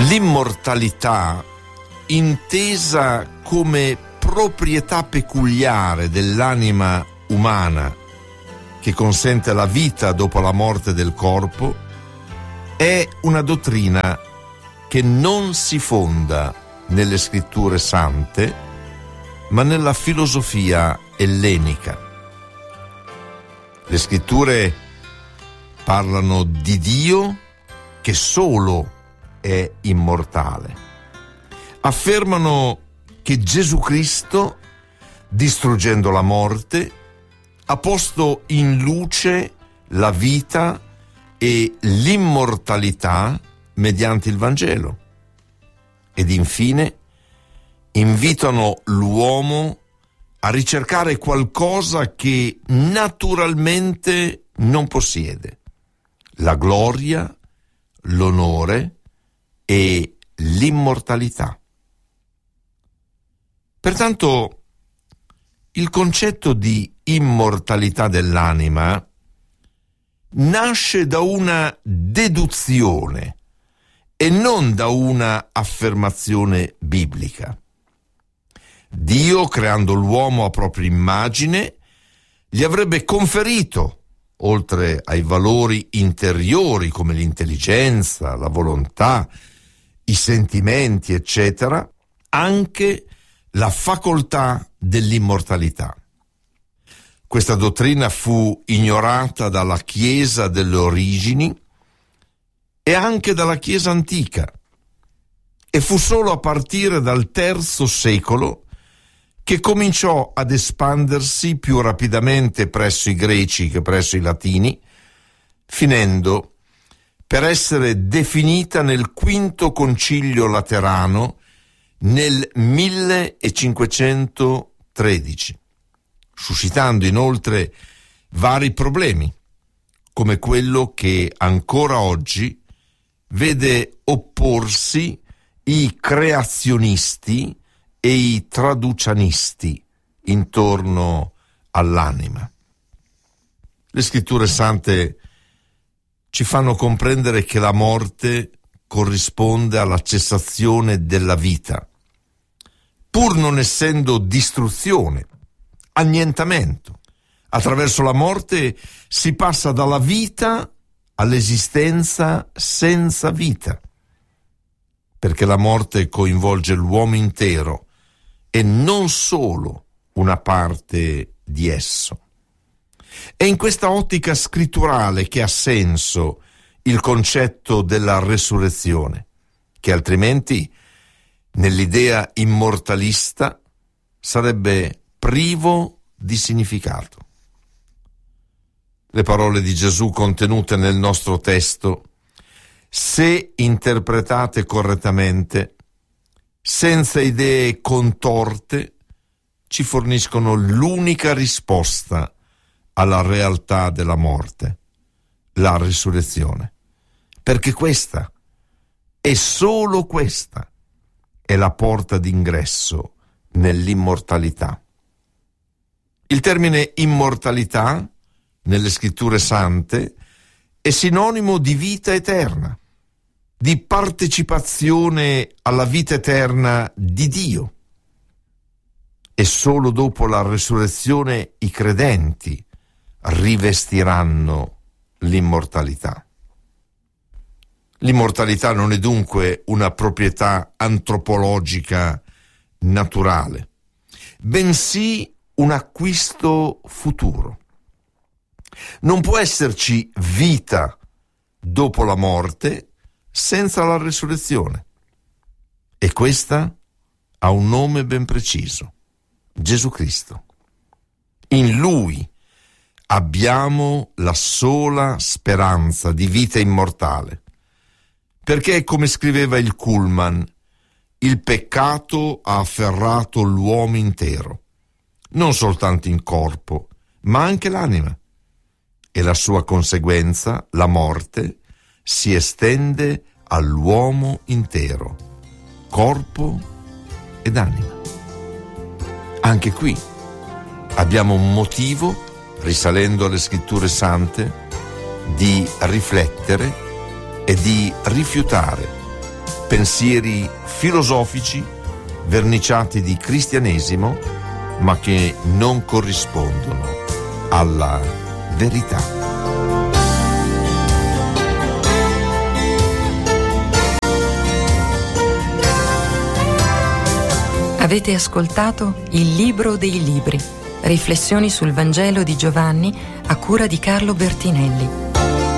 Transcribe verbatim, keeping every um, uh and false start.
L'immortalità, intesa come proprietà peculiare dell'anima umana che consente la vita dopo la morte del corpo, è una dottrina che non si fonda nelle scritture sante, ma nella filosofia ellenica. Le scritture parlano di Dio che solo è immortale. Affermano che Gesù Cristo, distruggendo la morte, ha posto in luce la vita e l'immortalità mediante il Vangelo. Ed infine invitano l'uomo a ricercare qualcosa che naturalmente non possiede: la gloria, l'onore e l'immortalità. Pertanto, il concetto di immortalità dell'anima nasce da una deduzione e non da una affermazione biblica. Dio, creando l'uomo a propria immagine, gli avrebbe conferito, oltre ai valori interiori come l'intelligenza, la volontà, i sentimenti, eccetera, anche la facoltà dell'immortalità. Questa dottrina fu ignorata dalla Chiesa delle origini e anche dalla Chiesa antica, e fu solo a partire dal terzo secolo che cominciò ad espandersi più rapidamente presso i greci che presso i latini, finendo per essere definita nel quinto concilio laterano nel millecinquecentotredici, suscitando inoltre vari problemi, come quello che ancora oggi vede opporsi i creazionisti e i traducianisti intorno all'anima. Le scritture sante ci fanno comprendere che la morte corrisponde alla cessazione della vita, pur non essendo distruzione, annientamento. Attraverso la morte si passa dalla vita all'esistenza senza vita, perché la morte coinvolge l'uomo intero e non solo una parte di esso. È in questa ottica scritturale che ha senso il concetto della resurrezione, che altrimenti nell'idea immortalista sarebbe privo di significato. Le parole di Gesù contenute nel nostro testo, se interpretate correttamente, senza idee contorte, ci forniscono l'unica risposta alla realtà della morte, la risurrezione, perché questa, e solo questa, è la porta d'ingresso nell'immortalità. Il termine immortalità, nelle scritture sante, è sinonimo di vita eterna, di partecipazione alla vita eterna di Dio. E solo dopo la resurrezione i credenti rivestiranno l'immortalità. L'immortalità non è dunque una proprietà antropologica naturale, bensì un acquisto futuro. Non può esserci vita dopo la morte senza la resurrezione. E questa ha un nome ben preciso: Gesù Cristo. In Lui abbiamo la sola speranza di vita immortale, perché, come scriveva il Kuhlman, il peccato ha afferrato l'uomo intero, non soltanto in corpo, ma anche l'anima, e la sua conseguenza, la morte, si estende all'uomo intero, corpo ed anima. Anche qui abbiamo un motivo, risalendo alle scritture sante, di riflettere e di rifiutare pensieri filosofici verniciati di cristianesimo, ma che non corrispondono alla verità. Avete ascoltato Il Libro dei Libri, riflessioni sul Vangelo di Giovanni a cura di Carlo Bertinelli.